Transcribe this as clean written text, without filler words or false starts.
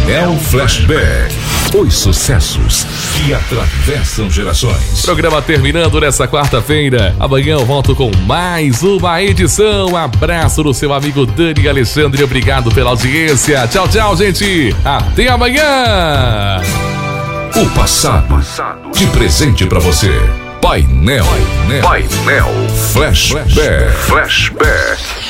Painel Flashback. Os sucessos que atravessam gerações. Programa terminando nessa quarta-feira. Amanhã eu volto com mais uma edição. Abraço do seu amigo Dani Alexandre. Obrigado pela audiência. Tchau, tchau, gente. Até amanhã. O passado de presente pra você. Painel Flashback.